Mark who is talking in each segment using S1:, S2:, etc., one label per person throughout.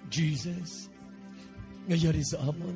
S1: Jesus, ngayari sa amon.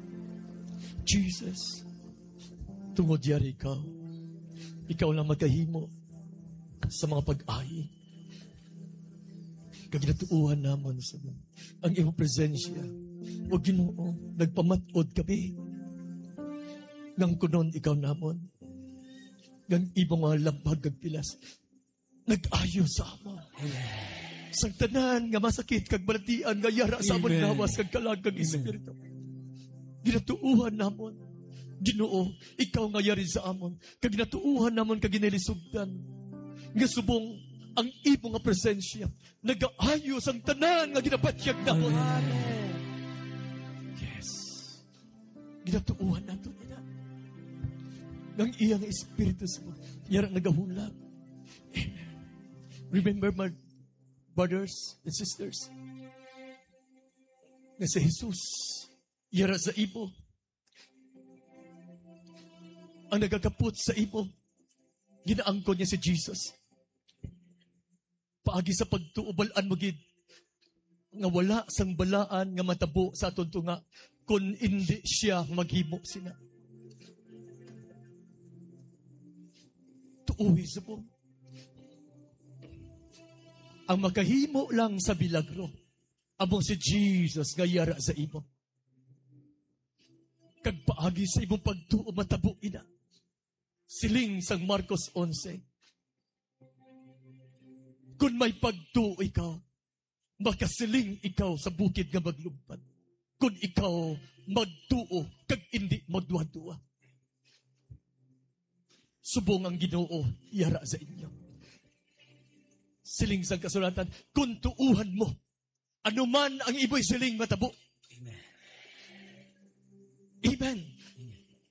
S1: Jesus, tungod yari ikaw lang magkahimo sa mga pag-ayi. Kaginatuuhan naman sa ang iyong presensya. O Ginoo, nagpamatod kami. Ngang kunon ikaw namon. Ngang ibang mga labag agpilas. Nag-ayo sa amon. Sang tanan nga masakit kag balatian nga yara sa amon gawas kag kalag kag espiritu. Ginatuuhan namon. Ginoo, ikaw nga yari sa amon. Kag ginatuuhan namon kag ginilisugdan. Nga subong ang ipo nga presensya. Nag-aayos ang tanan nga ginabatyag namon. Yes. Ginatuuhan nato nila. Nang iyang espiritu sa mo. Yara nagahulag. Amen. Remember my brothers and sisters. Nga si Jesus yara sa ipo. Ang nagagapot sa ipo. Ginaangkon niya si Jesus. Paagi sa pagtuubalan mo gid nga wala sang balaan nga matabo sa aton tunga kun hindi siya maghimo sina. Tuuwi sa po. Ang makahimo lang sa bilagro among si Jesus nga yara sa imo. Kag paagi sa imong pagtuo matabo ina. Siling sang Marcos 11. Kung may pagtuo ikaw, makasiling ikaw sa bukid nga maglumpan. Kung ikaw magtuo, kag hindi magduwa-duwa. Subong ang Ginoo, yara sa inyo. Siling sa kasulatan, kung tuuhan mo, anuman ang ibo'y siling matabo.
S2: Amen.
S1: Amen.